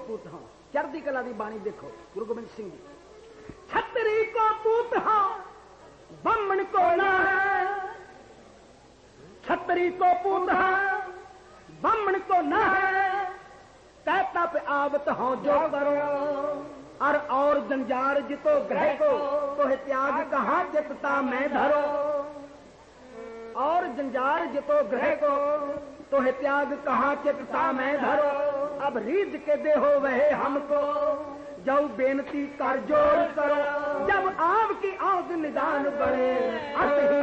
पूत हाँ। चढ़दी कला दी बाणी देखो गुरु गोबिंद सिंह जी। छतरी को पूत हाँ ब्राह्मण को ना है, छतरी को पूत हाँ ब्राह्मण को ना है, कहता पे आवत हो जो करो और जंजार जितो ग्रह को तो है त्याग कहाँ जितता मैं धरो, और जंजार जितो ग्रह को तो है त्याग कहाँ चितता मैं धरो। अब रीझ के दे हो वह हमको जब बेनती कर जोर करो, जब आपकी आग निदान बढ़े